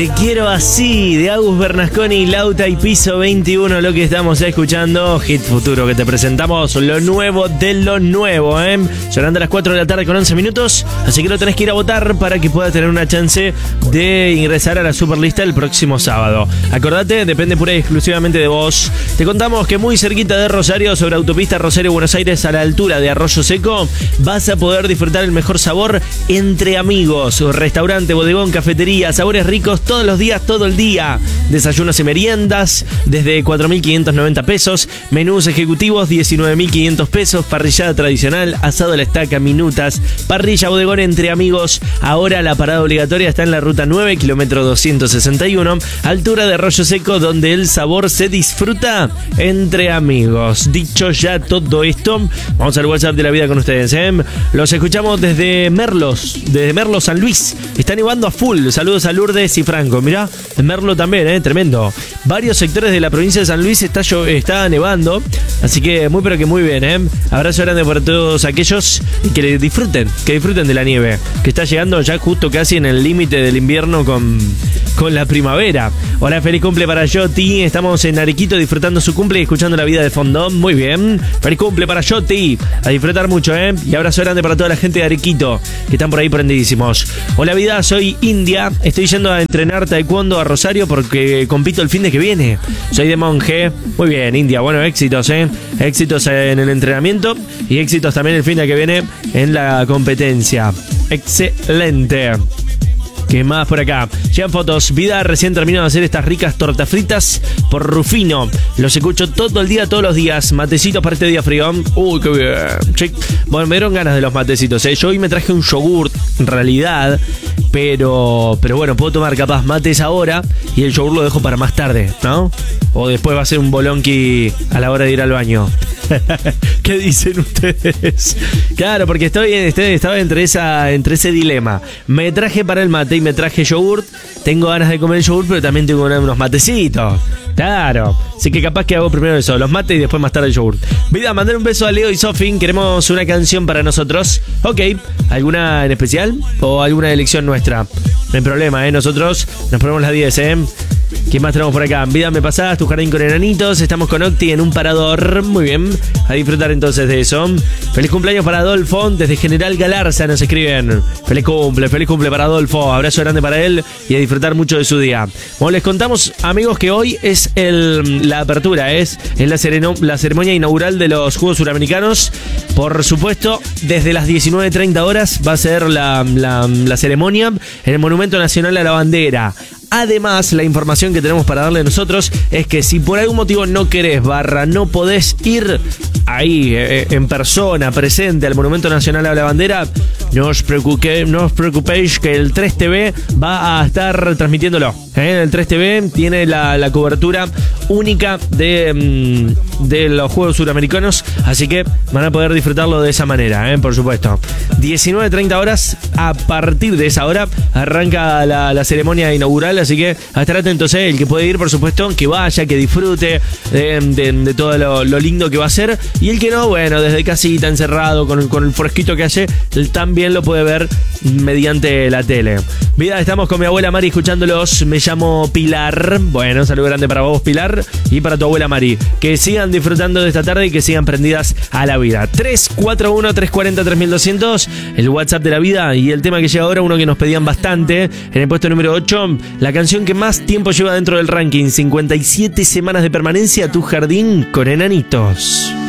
Te quiero así, de Agus Bernasconi, Lauta y Piso 21, lo que estamos escuchando. Hit futuro que te presentamos, lo nuevo de lo nuevo, Sonando a las 4 de la tarde con 11 minutos, así que lo tenés que ir a votar para que puedas tener una chance de ingresar a la Superlista el próximo sábado. Acordate, depende pura y exclusivamente de vos. Te contamos que muy cerquita de Rosario, sobre autopista Rosario-Buenos Aires, a la altura de Arroyo Seco, vas a poder disfrutar el mejor sabor entre amigos. Restaurante, bodegón, cafetería, sabores ricos todos los días, todo el día. Desayunos y meriendas desde 4.590 pesos. Menús ejecutivos 19.500 pesos. Parrillada tradicional, asado a la estaca, minutas. Parrilla, bodegón entre amigos. Ahora la parada obligatoria está en la ruta 9, kilómetro 261. Altura de Arroyo Seco, donde el sabor se disfruta entre amigos. Dicho ya todo esto, vamos al WhatsApp de la vida con ustedes, Los escuchamos desde Merlos San Luis. Están nevando a full. Saludos a Lourdes y Franco. Mirá, en Merlo también, tremendo. Varios sectores de la provincia de San Luis está nevando. Así que muy pero que muy bien, Abrazo grande para todos aquellos y que disfruten de la nieve, que está llegando ya justo casi en el límite del invierno con la primavera. Hola, feliz cumple para Yoti. Estamos en Arequito disfrutando su cumple y escuchando la vida de fondo. Muy bien. Feliz cumple para Yoti. A disfrutar mucho, Y abrazo grande para toda la gente de Arequito que están por ahí prendidísimos. Hola, vida. Soy India. Estoy yendo a entrenar taekwondo a Rosario porque compito el fin de que viene. Soy de Monje. Muy bien, India. Bueno, éxitos, Éxitos en el entrenamiento y éxitos también el fin de que viene en la competencia. Excelente. ¿Qué más por acá? Llegan fotos. Vida, recién termino de hacer estas ricas tortas fritas por Rufino. Los escucho todo el día, todos los días. Matecitos para este día frío. Uy, qué bien. Che. Bueno, me dieron ganas de los matecitos, Yo hoy me traje un yogurt, en realidad. Pero bueno, puedo tomar capaz mates ahora y el yogur lo dejo para más tarde, ¿no? O después va a ser un bolonqui a la hora de ir al baño. ¿Qué dicen ustedes? Claro, porque estaba entre ese dilema. Me traje para el mate y me traje yogurt. Tengo ganas de comer el yogur, pero también tengo ganas de unos matecitos. Claro. Así que capaz que hago primero eso, los mates y después más tarde el yogur. Vida, mandar un beso a Leo y Sofín. Queremos una canción para nosotros. Ok. ¿Alguna en especial? ¿O alguna elección nuestra? No hay problema, Nosotros nos ponemos las 10, ¿Qué más tenemos por acá? Vida, me pasás tu jardín con enanitos. Estamos con Octi en un parador. Muy bien. A disfrutar entonces de eso. Feliz cumpleaños para Adolfo. Desde General Galarza nos escriben. Feliz cumple para Adolfo. Abrazo grande para él y a disfrutar mucho de su día. Bueno, les contamos, amigos, que hoy es la apertura. Es la ceremonia inaugural de los Juegos Suramericanos. Por supuesto, desde las 19:30 horas va a ser la ceremonia en el Monumento Nacional a la Bandera. Además, la información que tenemos para darle nosotros es que si por algún motivo no querés, no podés ir ahí en persona, presente al Monumento Nacional a la Bandera, no os preocupéis que el 3TV va a estar transmitiéndolo. El 3TV tiene la cobertura única de los Juegos Suramericanos, así que van a poder disfrutarlo de esa manera, por supuesto. 19:30 horas, a partir de esa hora arranca la ceremonia inaugural, así que a estar atentos, el que puede ir, por supuesto, que vaya, que disfrute de todo lo lindo que va a ser, y el que no, bueno, desde casita, encerrado, con el fresquito que hace, él también lo puede ver mediante la tele. Vida, estamos con mi abuela Mari escuchándolos. Me llamo Pilar. Bueno, un saludo grande para vos, Pilar, y para tu abuela Mari. Que sigan disfrutando de esta tarde y que sigan prendidas a la vida. 341-340-3200, el WhatsApp de la vida. Y el tema que llega ahora, uno que nos pedían bastante, en el puesto número 8, la canción que más tiempo lleva dentro del ranking, 57 semanas de permanencia, Tu jardín con enanitos.